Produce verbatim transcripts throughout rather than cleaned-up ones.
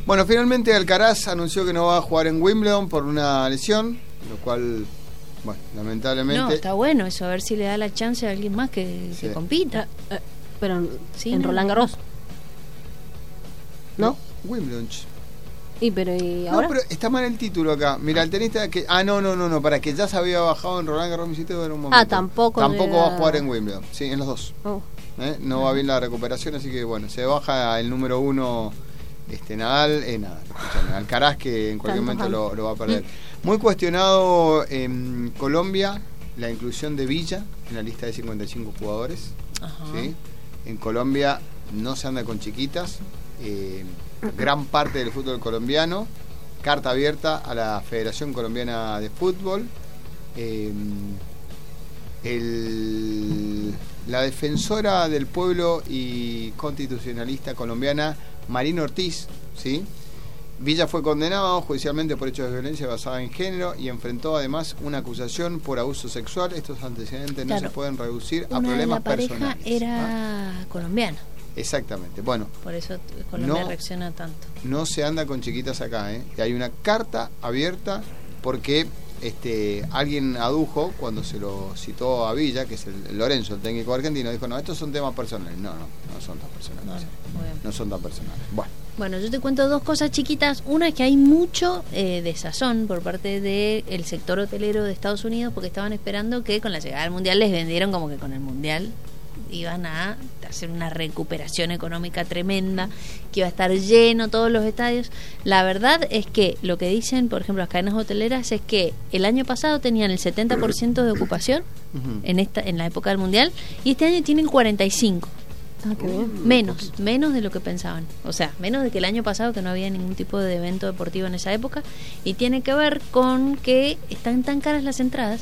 Bueno, finalmente Alcaraz anunció que no va a jugar en Wimbledon por una lesión, lo cual, bueno, lamentablemente... No, está bueno eso, a ver si le da la chance a alguien más que, sí. que compita. Eh, eh, pero sí, en no. Roland Garros. ¿No? no Wimbledon. ¿Y pero y ahora? No, pero está mal el título acá. Mira, el tenista que... Ah, no, no, no, no, para que ya se había bajado en Roland Garros, me hiciste ver un momento. Ah, tampoco. Tampoco era... va a jugar en Wimbledon, sí, en los dos. Oh. ¿Eh? No va bien la recuperación, así que bueno, se baja el número uno... Este Nadal, eh, Nadal, escúchame, Alcaraz, que en cualquier momento lo, lo va a perder. Muy cuestionado en Colombia la inclusión de Villa en la lista de cincuenta y cinco jugadores. ¿Sí? En Colombia no se anda con chiquitas. Eh, gran parte del fútbol colombiano, carta abierta a la Federación Colombiana de Fútbol. Eh, el, la defensora del pueblo y constitucionalista colombiana Marina Ortiz, ¿sí? Villa fue condenado judicialmente por hechos de violencia basada en género y enfrentó además una acusación por abuso sexual. Estos antecedentes claro. no se pueden reducir a una problemas de la pareja personales. Era ¿ah? colombiana. Exactamente. Bueno, por eso Colombia no, reacciona tanto. No se anda con chiquitas acá, ¿eh? Y hay una carta abierta porque este alguien adujo cuando se lo citó a Villa, que es el, el Lorenzo, el técnico argentino, dijo, no, estos son temas personales. No, no, no son tan personales. No, no, no son tan personales. Bueno. Bueno, yo te cuento dos cosas chiquitas. Una es que hay mucho eh, desazón por parte del sector hotelero de Estados Unidos porque estaban esperando que con la llegada del Mundial les vendieron como que con el Mundial iban a hacer una recuperación económica tremenda, que iba a estar lleno todos los estadios. La verdad es que lo que dicen, por ejemplo, las cadenas hoteleras es que el año pasado tenían el setenta por ciento de ocupación uh-huh. en esta en la época del Mundial y este año tienen cuarenta y cinco por ciento. Ah, qué bien. Menos, menos de lo que pensaban. O sea, menos de que el año pasado, que no había ningún tipo de evento deportivo en esa época. Y tiene que ver con que están tan caras las entradas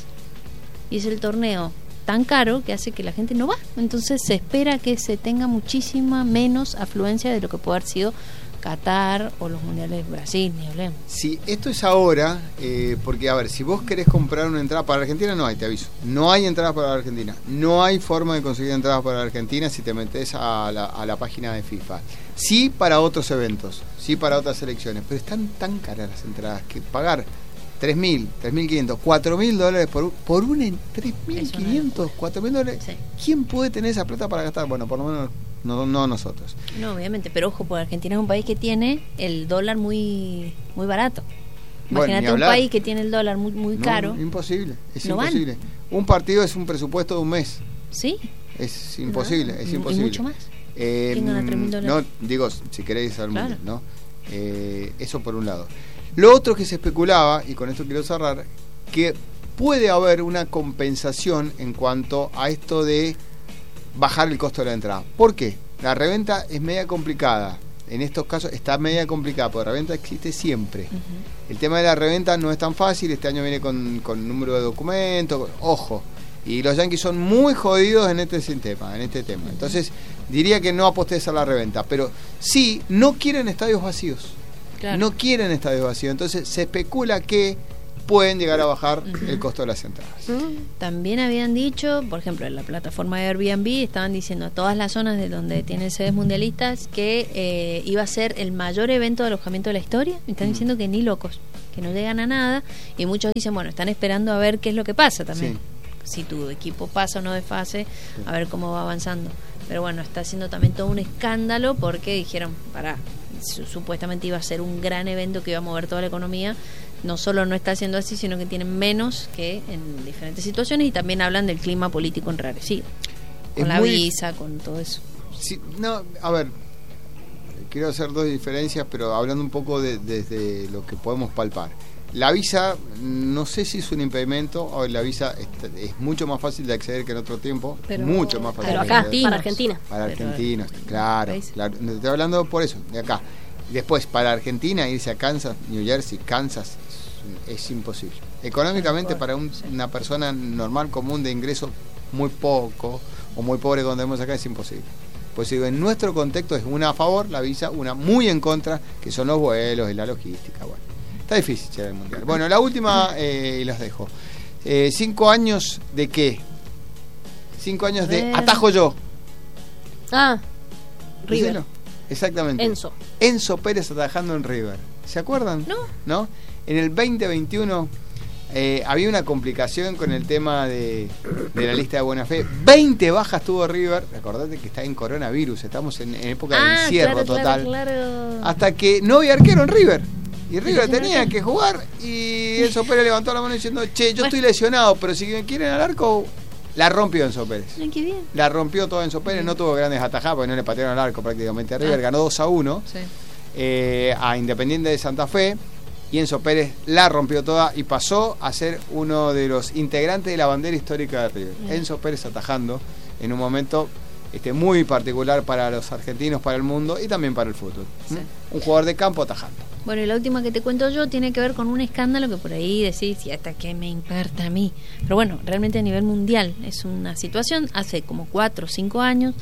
y es el torneo tan caro que hace que la gente no va. Entonces se espera que se tenga muchísima menos afluencia de lo que puede haber sido Qatar o los mundiales de Brasil, ni hablemos. Sí, esto es ahora, eh, porque a ver, si vos querés comprar una entrada para Argentina, no hay, te aviso. No hay entradas para la Argentina. No hay forma de conseguir entradas para la Argentina si te metés a la, a la página de FIFA. Sí para otros eventos, sí para otras selecciones, pero están tan caras las entradas que pagar tres mil, tres mil quinientos, cuatro mil dólares por, por un en tres mil quinientos, cuatro mil dólares. Sí. ¿Quién puede tener esa plata para gastar? Bueno, por lo menos no, no nosotros. No, obviamente, pero ojo, porque Argentina es un país que tiene el dólar muy muy barato. Imagínate bueno, un país que tiene el dólar muy muy caro. No, imposible, es no imposible. Van. Un partido es un presupuesto de un mes. Sí. Es imposible, no, es imposible. Y mucho más. Eh, ¿Quién gana tres mil dólares? No, digo, si queréis al claro. mundial, ¿no? Eh, eso por un lado. Lo otro que se especulaba, y con esto quiero cerrar, que puede haber una compensación en cuanto a esto de bajar el costo de la entrada. ¿Por qué? La reventa es media complicada. En estos casos está media complicada, porque la reventa existe siempre. Uh-huh. El tema de la reventa no es tan fácil. Este año viene con, con número de documentos. Ojo. Y los yanquis son muy jodidos en este tema, en este tema. Entonces, diría que no apostes a la reventa. Pero sí, no quieren estadios vacíos. Claro. No quieren estadios vacíos. Entonces, se especula que pueden llegar a bajar uh-huh. el costo de las entradas. Uh-huh. También habían dicho, por ejemplo, en la plataforma de Airbnb, estaban diciendo a todas las zonas de donde tienen sedes mundialistas que eh, iba a ser el mayor evento de alojamiento de la historia. Están uh-huh. diciendo que ni locos, que no llegan a nada. Y muchos dicen, bueno, están esperando a ver qué es lo que pasa también. Sí. Si tu equipo pasa o no de fase, a ver cómo va avanzando. Pero bueno, está haciendo también todo un escándalo porque dijeron, pará, supuestamente iba a ser un gran evento que iba a mover toda la economía. No solo no está haciendo así, sino que tienen menos que en diferentes situaciones y también hablan del clima político enrarecido. Con es la muy... visa, con todo eso. Sí, no, a ver, quiero hacer dos diferencias, pero hablando un poco de, desde lo que podemos palpar. La visa, no sé si es un impedimento, hoy la visa es, es mucho más fácil de acceder que en otro tiempo, pero, mucho más fácil. Pero acá, para Argentina. Para argentinos, claro, claro. Estoy hablando por eso, de acá. Después, para Argentina, irse a Kansas, New Jersey, Kansas, es, es imposible. Económicamente, para un, una persona normal, común, de ingreso muy poco, o muy pobre como tenemos acá, es imposible. Pues digo, en nuestro contexto es una a favor, la visa, una muy en contra, que son los vuelos y la logística, bueno. Está difícil llegar al mundial. Bueno, la última eh, y las dejo. Eh, ¿Cinco años de qué? Cinco años de Atajo Yo. Ah, River. Exactamente. Enzo. Enzo Pérez atajando en River. ¿Se acuerdan? No. ¿No? En el veinte veintiuno eh, había una complicación con el tema de, de la lista de buena fe. veinte bajas tuvo River. Acordate que está en coronavirus. Estamos en, en época ah, de encierro claro, total. Claro, claro. Hasta que no había arquero en River. Y River tenía que jugar. Y Enzo Pérez levantó la mano diciendo: che, yo bueno. estoy lesionado, pero si me quieren al arco. La rompió Enzo Pérez. Ay, qué bien. La rompió todo Enzo Pérez. No tuvo grandes atajadas porque no le patearon al arco prácticamente a River. Ah. Ganó dos a uno sí. eh, a Independiente de Santa Fe. Y Enzo Pérez la rompió toda y pasó a ser uno de los integrantes de la bandera histórica de River. Sí. Enzo Pérez atajando en un momento este, muy particular para los argentinos, para el mundo y también para el fútbol. Sí. ¿Mm? Un jugador de campo atajando. Bueno, y la última que te cuento yo tiene que ver con un escándalo que por ahí decís, y hasta que me importa a mí. Pero bueno, realmente a nivel mundial es una situación, hace como cuatro o cinco años,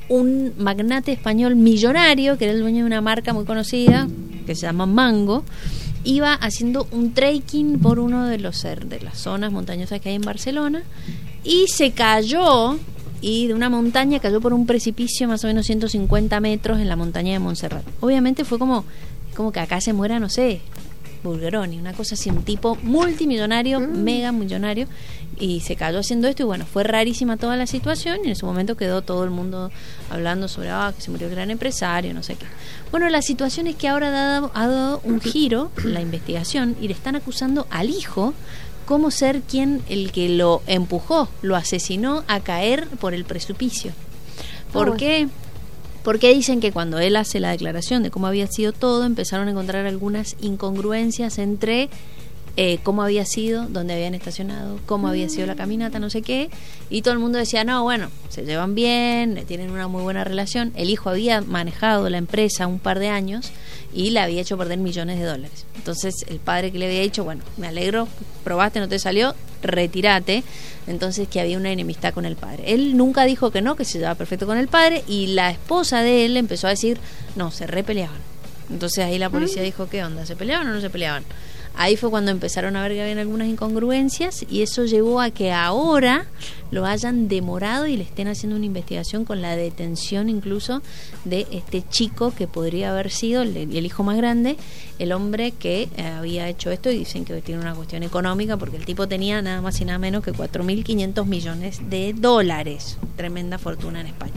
un magnate español millonario, que era el dueño de una marca muy conocida, que se llama Mango, iba haciendo un trekking por uno de los de las zonas montañosas que hay en Barcelona, y se cayó, y de una montaña cayó por un precipicio más o menos ciento cincuenta metros en la montaña de Montserrat. Obviamente fue como... como que acá se muera, no sé, Bulgeroni, una cosa así, un tipo multimillonario, mm. mega millonario, y se cayó haciendo esto, y bueno, fue rarísima toda la situación, y en ese momento quedó todo el mundo hablando sobre, ah, que se murió el gran empresario, no sé qué. Bueno, la situación es que ahora ha dado, ha dado un giro la investigación, y le están acusando al hijo como ser quien, el que lo empujó, lo asesinó a caer por el precipicio. ¿Por oh, qué? Bueno. Porque dicen que cuando él hace la declaración de cómo había sido todo, empezaron a encontrar algunas incongruencias entre eh, cómo había sido, dónde habían estacionado, cómo había sido la caminata, no sé qué, y todo el mundo decía, no, bueno, se llevan bien, tienen una muy buena relación. El hijo había manejado la empresa un par de años y le había hecho perder millones de dólares. Entonces el padre que le había dicho, bueno, me alegro, probaste, no te salió, retírate. Entonces que había una enemistad con el padre. Él nunca dijo que no, que se llevaba perfecto con el padre, y la esposa de él empezó a decir, no, se repeleaban. Entonces ahí la policía dijo, ¿qué onda? ¿Se peleaban o no se peleaban? Ahí fue cuando empezaron a ver que habían algunas incongruencias, y eso llevó a que ahora lo hayan demorado y le estén haciendo una investigación con la detención incluso de este chico que podría haber sido el, el hijo más grande, el hombre que eh, había hecho esto, y dicen que tiene una cuestión económica porque el tipo tenía nada más y nada menos que cuatro mil quinientos millones de dólares. Tremenda fortuna en España.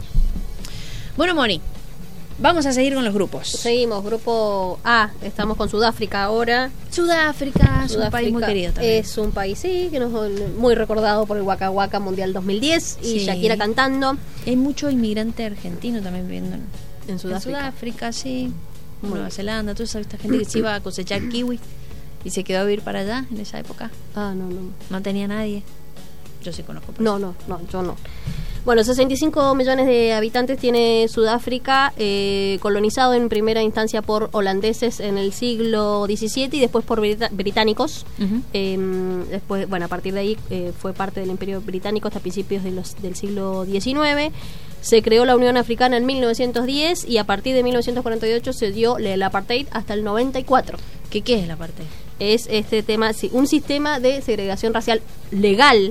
Bueno, Moni, vamos a seguir con los grupos. Seguimos, grupo A, estamos con Sudáfrica ahora. Sudáfrica, es un país muy querido también. Es un país, sí, que nos muy recordado por el Waka Waka Mundial dos mil diez y sí. Shakira cantando. Hay mucho inmigrante argentino también viviendo en, en Sudáfrica. En Sudáfrica, sí. Muy Nueva Zelanda, toda esta gente que se iba a cosechar kiwis y se quedó a vivir para allá en esa época. Ah, no, no. No tenía nadie. Yo sí conozco. No, no, no, yo no. Bueno, sesenta y cinco millones de habitantes tiene Sudáfrica, eh, colonizado en primera instancia por holandeses en el siglo diecisiete y después por brita- británicos. Uh-huh. Eh, después, bueno, a partir de ahí eh, fue parte del Imperio Británico hasta principios de los, del siglo diecinueve. Se creó la Unión Africana en mil novecientos diez y a partir de mil novecientos cuarenta y ocho se dio el apartheid hasta el noventa y cuatro. ¿Qué, qué es el apartheid? Es este tema, sí, un sistema de segregación racial legal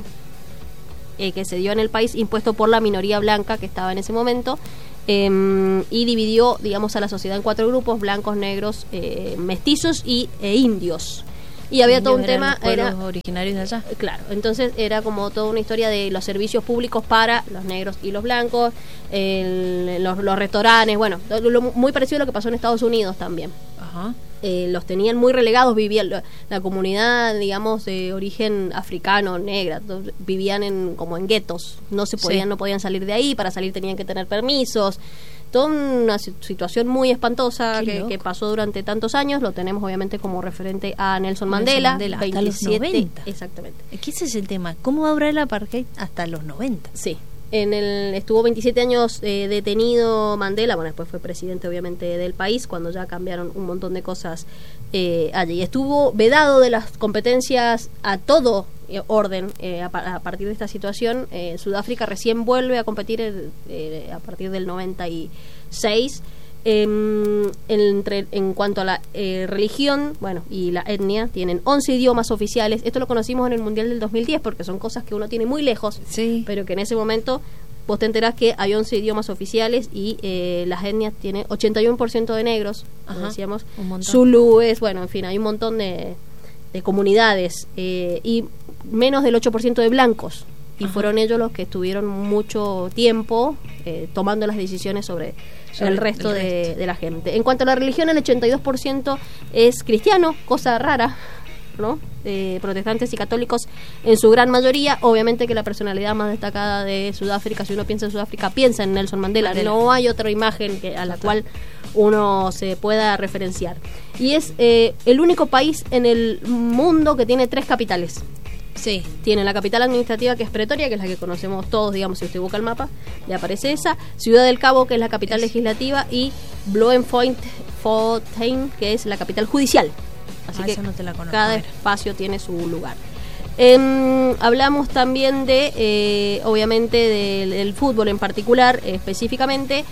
Eh, que se dio en el país, impuesto por la minoría blanca que estaba en ese momento, eh, y dividió, digamos, a la sociedad en cuatro grupos: blancos, negros, eh, mestizos y e indios. Y había todo un tema, los era originarios de allá. Claro, entonces era como toda una historia de los servicios públicos para los negros y los blancos, el, los, los restaurantes, bueno, lo, lo, muy parecido a lo que pasó en Estados Unidos también. Ajá. Eh, los tenían muy relegados, vivían la, la comunidad, digamos, de origen africano, negra, vivían en como en guetos, no se podían, sí. no podían salir de ahí, para salir tenían que tener permisos. Toda una situación muy espantosa que, que pasó durante tantos años. Lo tenemos obviamente como referente a Nelson Mandela, Mandela hasta los noventa. Exactamente. ¿Qué es ese tema? ¿Cómo va a durar el apartheid hasta los noventa? Sí. En el, estuvo veintisiete años eh, detenido Mandela. Bueno, después fue presidente obviamente del país, cuando ya cambiaron un montón de cosas eh, allí. Estuvo vedado de las competencias a todo eh, orden eh, a, a partir de esta situación. eh, Sudáfrica recién vuelve a competir el, eh, a partir del noventa y seis. Eh, entre, en cuanto a la eh, religión, bueno, y la etnia, tienen once idiomas oficiales. Esto lo conocimos en el Mundial del dos mil diez, porque son cosas que uno tiene muy lejos, sí. pero que en ese momento vos te enterás que hay once idiomas oficiales y eh, las etnias tiene ochenta y uno por ciento de negros, como decíamos, zulúes, bueno, en fin, hay un montón de, de comunidades eh, y menos del ocho por ciento de blancos. Y Ajá. fueron ellos los que estuvieron mucho tiempo eh, tomando las decisiones sobre, sobre el resto, el resto. De, de la gente. En cuanto a la religión, el ochenta y dos por ciento es cristiano, cosa rara, ¿no? Eh, protestantes y católicos en su gran mayoría. Obviamente que la personalidad más destacada de Sudáfrica, si uno piensa en Sudáfrica, piensa en Nelson Mandela. Mandela. No hay otra imagen que, a la Total. cual uno se pueda referenciar. Y es eh, el único país en el mundo que tiene tres capitales. Sí. Tiene la capital administrativa, que es Pretoria, que es la que conocemos todos, digamos, si usted busca el mapa, le aparece esa. Ciudad del Cabo, que es la capital es. legislativa, y Bloemfontein, que es la capital judicial. Así ah, que no te la conozco, cada espacio tiene su lugar. Eh, hablamos también de, eh, obviamente, del, del fútbol en particular, eh, específicamente.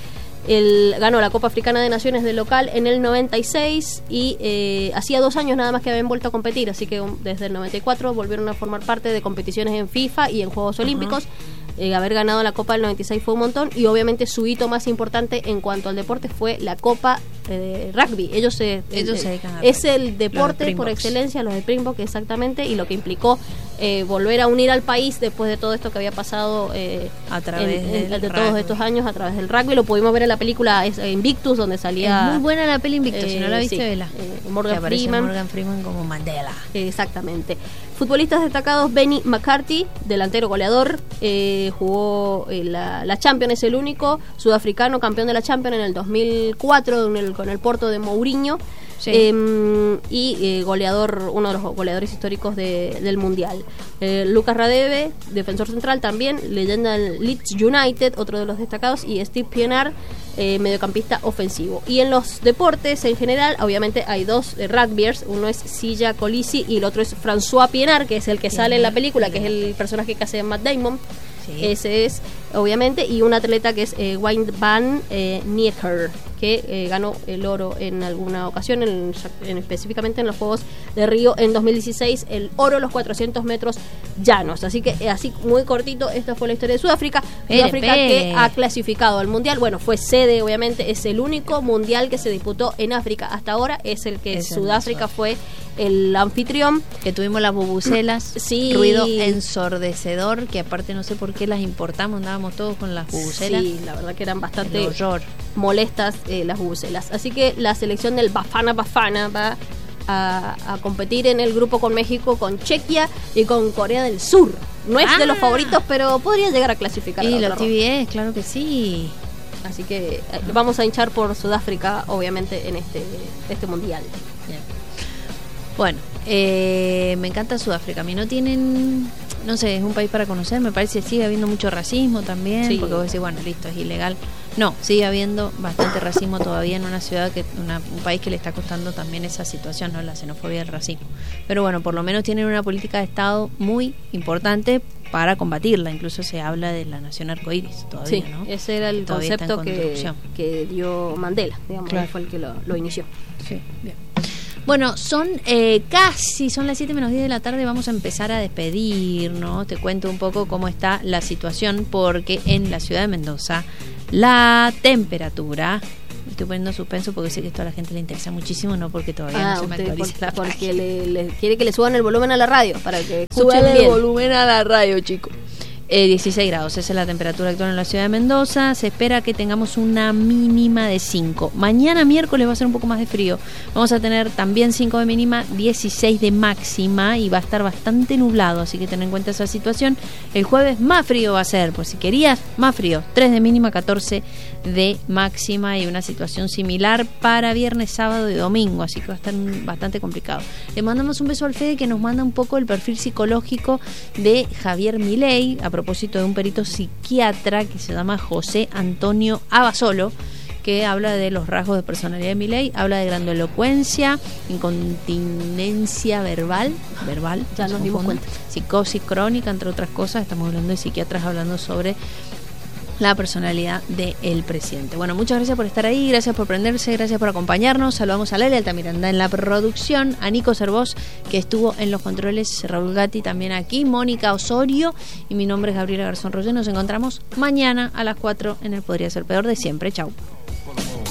Él ganó la Copa Africana de Naciones del local en el noventa y seis y eh, hacía dos años nada más que habían vuelto a competir, así que um, desde el noventa y cuatro volvieron a formar parte de competiciones en FIFA y en Juegos Olímpicos. Uh-huh. Eh, haber ganado la Copa del noventa y seis fue un montón, y obviamente su hito más importante en cuanto al deporte fue la Copa eh, Rugby. Ellos se, Ellos eh, se dedican a es el deporte por excelencia, los de Springbok, exactamente, y lo que implicó eh, volver a unir al país después de todo esto que había pasado eh, a través en, en, del de rugby. todos estos años a través del rugby. Lo pudimos ver en la película Invictus, donde salía... Es muy buena la peli Invictus, eh, si no la viste, sí, vela. Eh, Morgan Freeman. Morgan Freeman como Mandela. Exactamente. Futbolistas destacados: Benny McCarthy, delantero goleador, eh, jugó eh, la, la Champions, es el único sudafricano campeón de la Champions en el dos mil cuatro con el, con el Porto de Mourinho. Sí. Eh, y eh, goleador, uno de los goleadores históricos de, del Mundial. Eh, Lucas Radebe, defensor central también, leyenda del Leeds United, otro de los destacados, y Steve Pienaar, eh, mediocampista ofensivo. Y en los deportes en general, obviamente hay dos eh, rugbyers, uno es Silla Colisi y el otro es François Pienaar, que es el que Pienaar. sale en la película, que es el personaje que hace Matt Damon. Sí. Ese es, obviamente, y un atleta que es eh, Wayne Van eh, Niekerk, que eh, ganó el oro en alguna ocasión, en, en, específicamente en los Juegos de Río en dos mil dieciséis, el oro los cuatrocientos metros llanos. Así que, eh, así muy cortito, esta fue la historia de Sudáfrica. Pere, Sudáfrica pere. que ha clasificado al Mundial, bueno, fue sede, obviamente, es el único Mundial que se disputó en África hasta ahora, es el que es Sudáfrica fue el anfitrión. Que tuvimos las bubucelas, sí. ruido ensordecedor, que aparte no sé por qué las importamos, andábamos todos con las bubucelas. Sí, la verdad que eran bastante molestas eh, las bubucelas. Así que la selección del Bafana Bafana va a, a competir en el grupo con México, con Chequia y con Corea del Sur. No es ah. de los favoritos, pero podría llegar a clasificar. Y a los T V S, claro que sí. Así que eh, vamos a hinchar por Sudáfrica, obviamente, en este, este mundial. Bien. Bueno, eh, me encanta Sudáfrica. A mí no tienen, no sé, es un país para conocer. Me parece que sigue habiendo mucho racismo también, sí. porque vos decís, bueno, listo, es ilegal. No, sigue habiendo bastante racismo todavía en una ciudad, que una, un país que le está costando también esa situación, ¿no? La xenofobia y el racismo. Pero bueno, por lo menos tienen una política de Estado muy importante para combatirla. Incluso se habla de la nación arcoíris todavía, sí, ¿no? Ese era el todavía concepto que, que dio Mandela, digamos, claro. fue el que lo, lo inició. Sí, bien. Bueno, son eh, casi, son las siete menos diez de la tarde, vamos a empezar a despedirnos. Te cuento un poco cómo está la situación, porque en la ciudad de Mendoza la temperatura, me estoy poniendo suspenso porque sé que esto a la gente le interesa muchísimo, no porque todavía ah, no se me actualiza por, la porque le, le quiere que le suban el volumen a la radio, para que escuchen Suban bien. el volumen a la radio, chicos. Eh, dieciséis grados, esa es la temperatura actual en la ciudad de Mendoza. Se espera que tengamos una mínima de cinco. Mañana miércoles va a ser un poco más de frío. Vamos a tener también cinco de mínima, dieciséis de máxima, y va a estar bastante nublado, así que ten en cuenta esa situación. El jueves más frío va a ser, por si querías, más frío, tres de mínima, catorce de máxima, y una situación similar para viernes, sábado y domingo, así que va a estar bastante complicado. Le mandamos un beso al Fede, que nos manda un poco el perfil psicológico de Javier Milei, a propósito de un perito psiquiatra que se llama José Antonio Abasolo, que habla de los rasgos de personalidad de Milei, habla de grandilocuencia, incontinencia verbal, verbal, ya nos dimos cuenta, psicosis crónica, entre otras cosas. Estamos hablando de psiquiatras hablando sobre la personalidad del presidente. Bueno, muchas gracias por estar ahí, gracias por prenderse, gracias por acompañarnos. Saludamos a Lali Altamiranda en la producción, a Nico Cervós, que estuvo en los controles, Raúl Gatti también aquí, Mónica Osorio, y mi nombre es Gabriela Garzón Roger. Nos encontramos mañana a las cuatro en el Podría Ser Peor de Siempre. Chau.